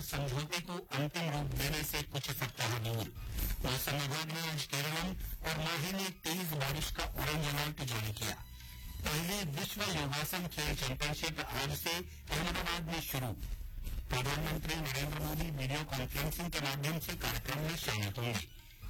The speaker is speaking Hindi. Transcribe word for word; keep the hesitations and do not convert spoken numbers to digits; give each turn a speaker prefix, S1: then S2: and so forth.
S1: समझौते को अंतिम रूप देने से कुछ सप्ताह दूर। मौसम विभाग ने आज केरलम और माहे में तेज बारिश का ऑरेंज अलर्ट जारी किया। पहले विश्व योगासन खेल चैंपियनशिप आज से अहमदाबाद में शुरू। प्रधानमंत्री नरेंद्र मोदी वीडियो कॉन्फ्रेंसिंग के माध्यम से कार्यक्रम में शामिल होंगे।